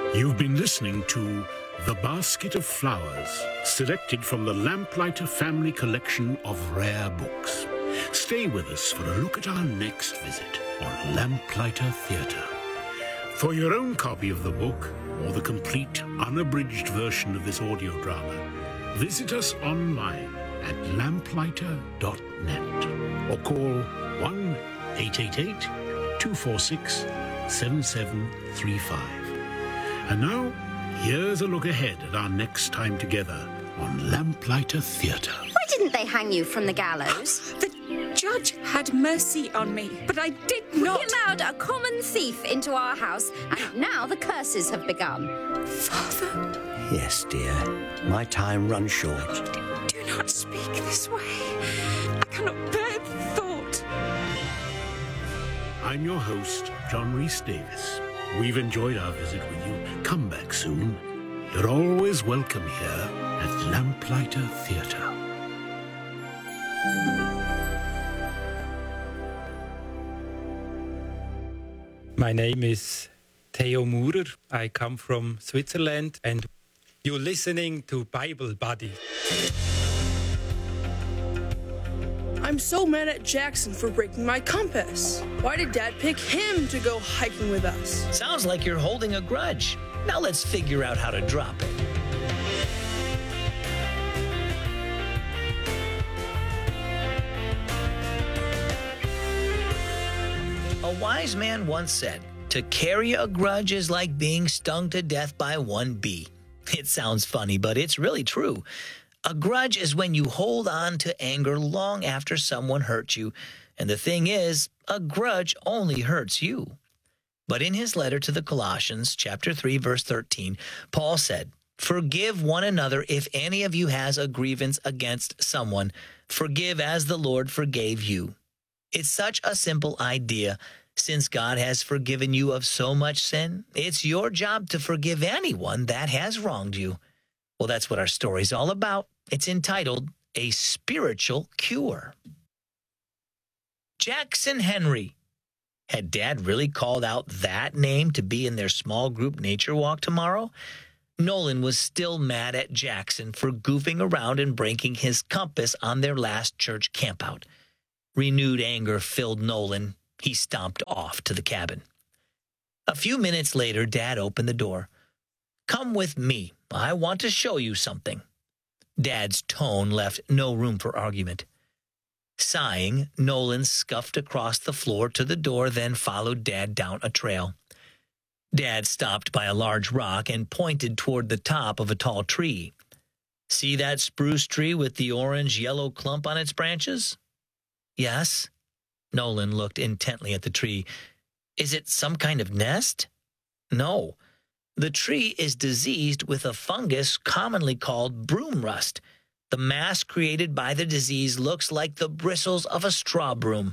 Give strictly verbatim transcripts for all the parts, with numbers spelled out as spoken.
You've been listening to The Basket of Flowers, selected from the Lamplighter family collection of rare books. Stay with us for a look at our next visit on Lamplighter Theatre. For your own copy of the book, or the complete, unabridged version of this audio drama, visit us online at lamplighter dot net or call one eight eight eight, two four six, seven seven three five. And now, here's a look ahead at our next time together on Lamplighter Theatre. Why didn't they hang you from the gallows? The judge had mercy on me, but I did not... We allowed a common thief into our house, and now the curses have begun. Father? Yes, dear. My time runs short. Do, do not speak this way. I cannot bear the thought. I'm your host, John Rhys-Davies. We've enjoyed our visit with you. Come back soon. You're always welcome here at Lamplighter Theatre. My name is Theo Murer. I come from Switzerland, and you're listening to Bible Buddy. I'm so mad at Jackson for breaking my compass. Why did Dad pick him to go hiking with us? Sounds like you're holding a grudge. Now let's figure out how to drop it. A wise man once said, "To carry a grudge is like being stung to death by one bee." It sounds funny, but it's really true. A grudge is when you hold on to anger long after someone hurt you. And the thing is, a grudge only hurts you. But in his letter to the Colossians, chapter three, verse thirteen, Paul said, "Forgive one another if any of you has a grievance against someone. Forgive as the Lord forgave you." It's such a simple idea. Since God has forgiven you of so much sin, it's your job to forgive anyone that has wronged you. Well, that's what our story's all about. It's entitled, A Spiritual Cure. Jackson Henry. Had Dad really called out that name to be in their small group nature walk tomorrow? Nolan was still mad at Jackson for goofing around and breaking his compass on their last church campout. Renewed anger filled Nolan. He stomped off to the cabin. A few minutes later, Dad opened the door. "Come with me. I want to show you something." Dad's tone left no room for argument. Sighing, Nolan scuffed across the floor to the door, then followed Dad down a trail. Dad stopped by a large rock and pointed toward the top of a tall tree. "See that spruce tree with the orange-yellow clump on its branches?" "Yes." Nolan looked intently at the tree. "Is it some kind of nest?" "No. The tree is diseased with a fungus commonly called broom rust. The mass created by the disease looks like the bristles of a straw broom."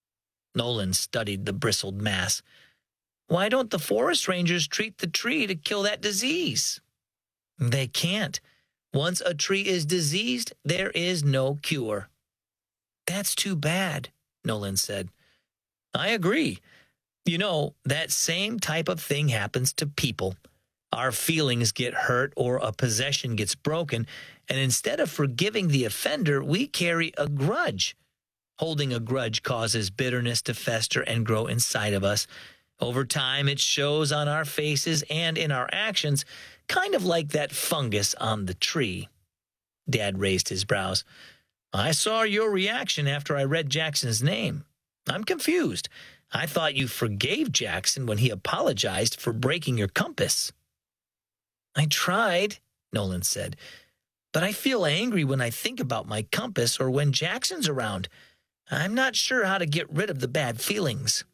Nolan studied the bristled mass. "Why don't the forest rangers treat the tree to kill that disease?" "They can't. Once a tree is diseased, there is no cure." "That's too bad," Nolan said. "I agree. You know, that same type of thing happens to people. Our feelings get hurt or a possession gets broken, and instead of forgiving the offender, we carry a grudge. Holding a grudge causes bitterness to fester and grow inside of us. Over time, it shows on our faces and in our actions, kind of like that fungus on the tree." Dad raised his brows. "I saw your reaction after I read Jackson's name. I'm confused. I thought you forgave Jackson when he apologized for breaking your compass." "I tried," Nolan said, "but I feel angry when I think about my compass or when Jackson's around. I'm not sure how to get rid of the bad feelings."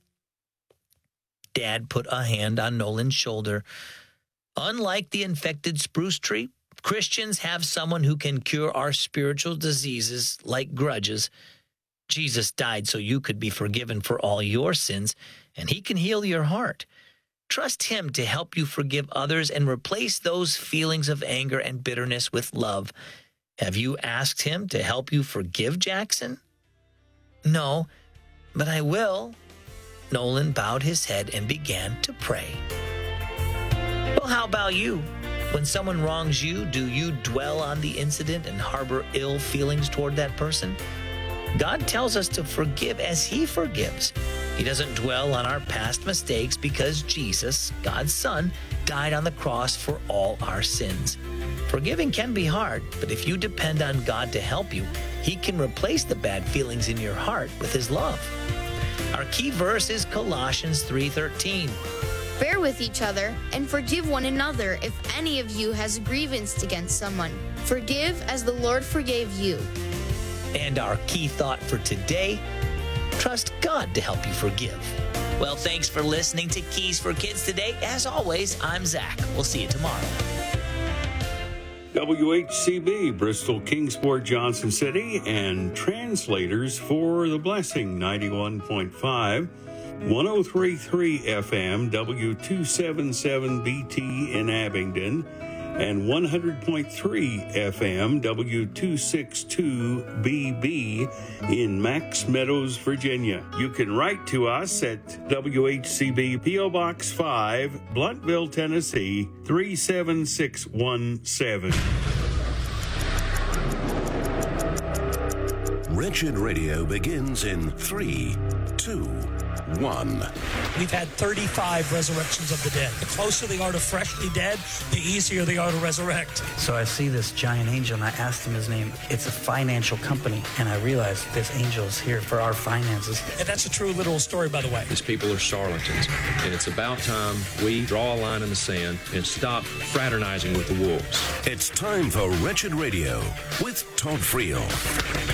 Dad put a hand on Nolan's shoulder. "Unlike the infected spruce tree, Christians have someone who can cure our spiritual diseases like grudges. Jesus died so you could be forgiven for all your sins, and he can heal your heart. Trust him to help you forgive others and replace those feelings of anger and bitterness with love. Have you asked him to help you forgive Jackson?" "No, but I will." Nolan bowed his head and began to pray. Well, how about you? When someone wrongs you, do you dwell on the incident and harbor ill feelings toward that person? God tells us to forgive as He forgives. He doesn't dwell on our past mistakes because Jesus, God's Son, died on the cross for all our sins. Forgiving can be hard, but if you depend on God to help you, He can replace the bad feelings in your heart with His love. Our key verse is Colossians three thirteen. Bear with each other and forgive one another if any of you has a grievance against someone. Forgive as the Lord forgave you. And our key thought for today, trust God to help you forgive. Well, thanks for listening to Keys for Kids today. As always, I'm Zach. We'll see you tomorrow. W H C B, Bristol, Kingsport, Johnson City, and translators for The Blessing, ninety-one point five, one oh three point three F M, W two seventy-seven B T in Abingdon, and one hundred point three F M, W two sixty-two B B in Max Meadows, Virginia. You can write to us at W H C B, P O Box five, Bluntville, Tennessee, three seven six one seven. Wretched Radio begins in three, two, one. We've had thirty-five resurrections of the dead. The closer they are to freshly dead, the easier they are to resurrect. So I see this giant angel, and I asked him his name. It's a financial company, and I realized this angel is here for our finances. And that's a true literal story, by the way. These people are charlatans, and it's about time we draw a line in the sand and stop fraternizing with the wolves. It's time for Wretched Radio with Todd Friel.